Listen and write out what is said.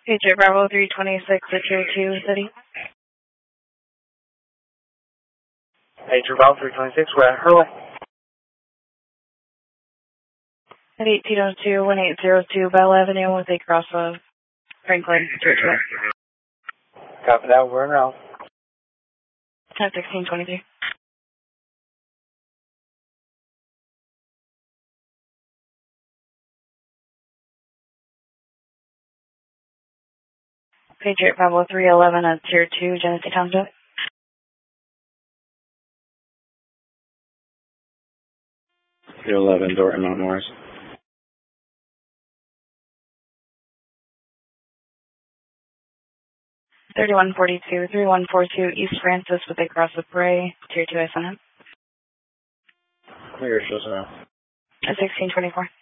Patriot Bravo 326 at Tier 2 City. Patriot Bravo 326, we're at Hurley. At 1802-1802 Bell Avenue with a cross of Franklin, Tier 2. Copy that, we're in route. At 1623. Patriot Bravo 311 at Tier 2 Genesee Township. Tier 11, Dorton, Mount Morris. (3142) East Francis with a cross of Bray, Tier 2 SNM. Clear, shows around. At 1624.